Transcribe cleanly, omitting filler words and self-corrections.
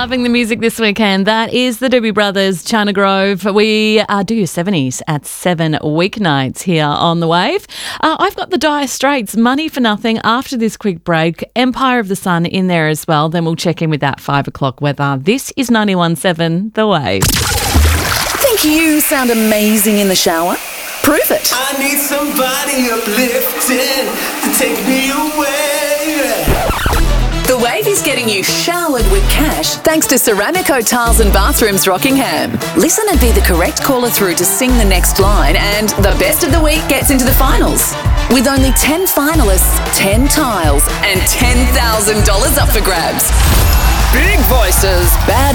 Loving the music this weekend. That is the Doobie Brothers, China Grove. We do your 70s at 7 weeknights here on The Wave. I've got the Dire Straits, Money for Nothing, after this quick break. Empire of the Sun in there as well. Then we'll check in with that 5 o'clock weather. This is 91.7 The Wave. Think you sound amazing in the shower? Prove it. I need somebody uplifting to take me away. The Wave is getting you showered with cash thanks to Ceramico Tiles and Bathrooms Rockingham. Listen and be the correct caller through to sing the next line, and the best of the week gets into the finals. With only 10 finalists, 10 tiles, and $10,000 up for grabs. Big voices, bad